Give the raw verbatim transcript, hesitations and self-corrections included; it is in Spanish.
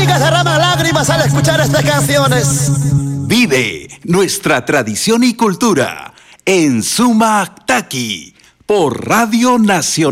amigas derraman lágrimas al escuchar estas canciones. Vive nuestra tradición y cultura en Suma Taqui por Radio Nacional.